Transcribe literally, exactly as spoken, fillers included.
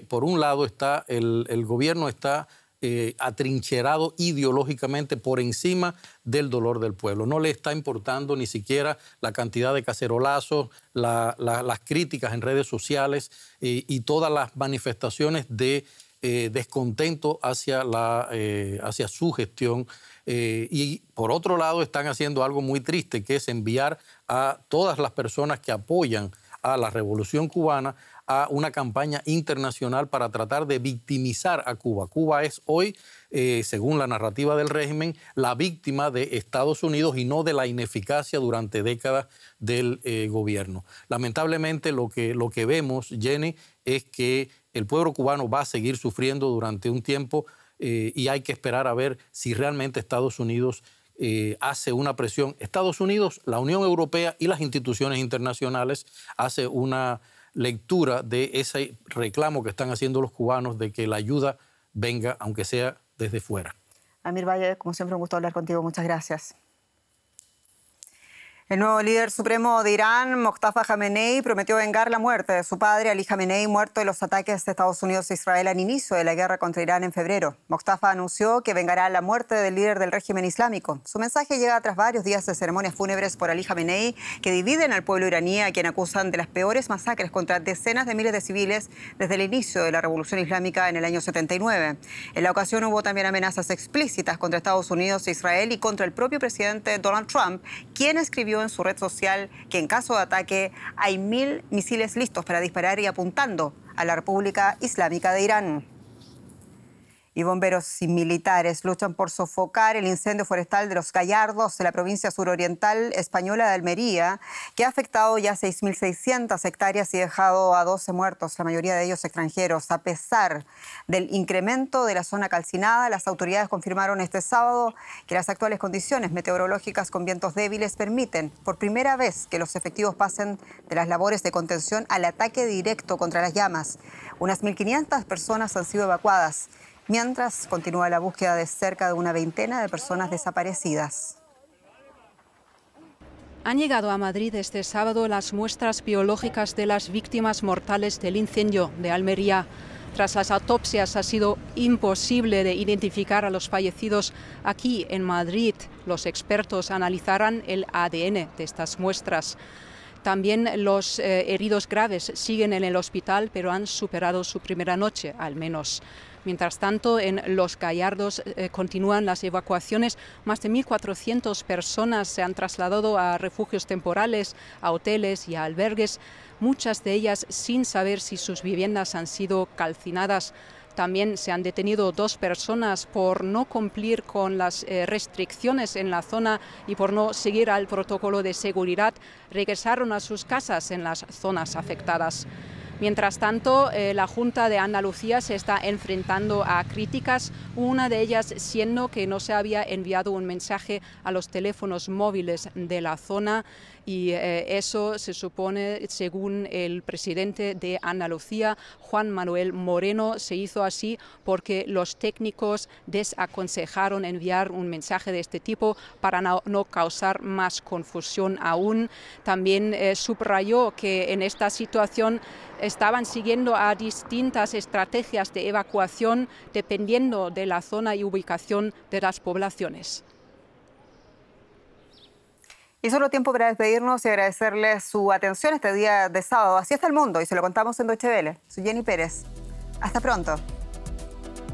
por un lado, está el, el gobierno está eh, atrincherado ideológicamente por encima del dolor del pueblo. No le está importando ni siquiera la cantidad de cacerolazos, la, la, las críticas en redes sociales eh, y todas las manifestaciones de eh, descontento hacia, la, eh, hacia su gestión. Eh, y por otro lado están haciendo algo muy triste, que es enviar a todas las personas que apoyan a la Revolución Cubana a una campaña internacional para tratar de victimizar a Cuba. Cuba es hoy, eh, según la narrativa del régimen, la víctima de Estados Unidos y no de la ineficacia durante décadas del eh, gobierno. Lamentablemente lo que, lo que vemos, Jenny, es que el pueblo cubano va a seguir sufriendo durante un tiempo eh, y hay que esperar a ver si realmente Estados Unidos eh, hace una presión. Estados Unidos, la Unión Europea y las instituciones internacionales hace una lectura de ese reclamo que están haciendo los cubanos de que la ayuda venga, aunque sea desde fuera. Amir Valle, como siempre, un gusto hablar contigo. Muchas gracias. El nuevo líder supremo de Irán, Mostafa Khamenei, prometió vengar la muerte de su padre, Ali Khamenei, muerto en los ataques de Estados Unidos e Israel al inicio de la guerra contra Irán en febrero. Mostafa anunció que vengará la muerte del líder del régimen islámico. Su mensaje llega tras varios días de ceremonias fúnebres por Ali Khamenei, que dividen al pueblo iraní, a quien acusan de las peores masacres contra decenas de miles de civiles desde el inicio de la Revolución Islámica en el año setenta y nueve. En la ocasión hubo también amenazas explícitas contra Estados Unidos e Israel y contra el propio presidente Donald Trump, quien escribió en su red social que en caso de ataque hay mil misiles listos para disparar y apuntando a la República Islámica de Irán. Y bomberos y militares luchan por sofocar el incendio forestal de Los Gallardos de la provincia suroriental española de Almería, que ha afectado ya seis mil seiscientas hectáreas y dejado a doce muertos, la mayoría de ellos extranjeros. A pesar del incremento de la zona calcinada, las autoridades confirmaron este sábado que las actuales condiciones meteorológicas con vientos débiles permiten por primera vez que los efectivos pasen de las labores de contención al ataque directo contra las llamas. Unas mil quinientas personas han sido evacuadas, mientras continúa la búsqueda de cerca de una veintena de personas desaparecidas. Han llegado a Madrid este sábado las muestras biológicas de las víctimas mortales del incendio de Almería. Tras las autopsias ha sido imposible de identificar a los fallecidos aquí en Madrid. Los expertos analizarán el A D N de estas muestras. También los eh, heridos graves siguen en el hospital, pero han superado su primera noche, al menos. Mientras tanto, en Los Gallardos eh, continúan las evacuaciones. Más de mil cuatrocientas personas se han trasladado a refugios temporales, a hoteles y a albergues, muchas de ellas sin saber si sus viviendas han sido calcinadas. También se han detenido dos personas por no cumplir con las eh, restricciones en la zona y por no seguir al protocolo de seguridad. Regresaron a sus casas en las zonas afectadas. Mientras tanto, eh, la Junta de Andalucía se está enfrentando a críticas, una de ellas siendo que no se había enviado un mensaje a los teléfonos móviles de la zona, y eh, eso se supone, según el presidente de Andalucía, Juan Manuel Moreno, se hizo así porque los técnicos desaconsejaron enviar un mensaje de este tipo para no, no causar más confusión aún. También eh, subrayó que en esta situación estaban siguiendo a distintas estrategias de evacuación dependiendo de la zona y ubicación de las poblaciones. Y solo tiempo para despedirnos y agradecerles su atención este día de sábado. Así está el mundo y se lo contamos en Deutsche Welle. Soy Jenny Pérez. Hasta pronto.